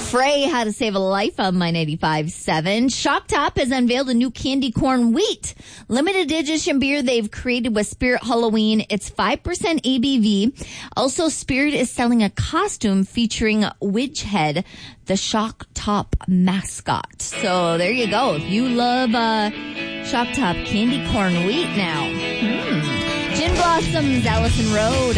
Frey, How to Save a Life on My 95.7. Shock Top has unveiled a new candy corn wheat limited edition beer they've created with Spirit Halloween. It's 5% ABV. Also, Spirit is selling a costume featuring Widgehead, the Shock Top mascot. So there you go. If you love Shock Top candy corn wheat now. Gin Blossoms, Allison Road.